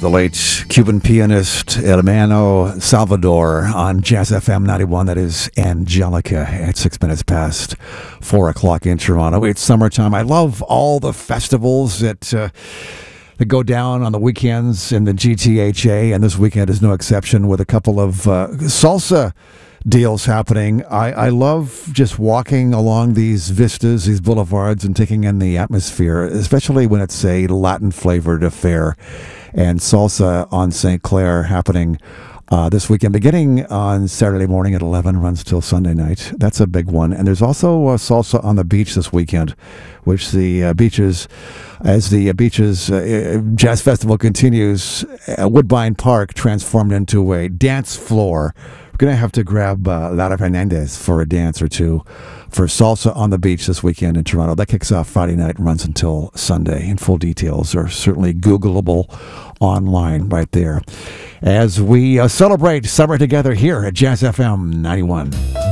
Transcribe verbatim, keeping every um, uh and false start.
the late Cuban pianist Hermano Salvador on Jazz F M ninety-one. That is Angelica at six minutes past four o'clock in Toronto. It's summertime. I love all the festivals that uh, that go down on the weekends in the G T H A, and this weekend is no exception with a couple of uh, salsa deals happening. I, I love just walking along these vistas, these boulevards, and taking in the atmosphere, especially when it's a Latin-flavored affair. And salsa on Saint Clair happening uh, this weekend, beginning on Saturday morning at eleven, runs till Sunday night. That's a big one. And there's also uh, salsa on the beach this weekend, which the uh, beaches, as the uh, beaches uh, Jazz Festival continues, uh, Woodbine Park transformed into a dance floor. We're going to have to grab uh, Lara Fernandez for a dance or two for Salsa on the Beach this weekend in Toronto. That kicks off Friday night and runs until Sunday. And full details are certainly Googleable online right there as we uh, celebrate summer together here at Jazz F M ninety-one.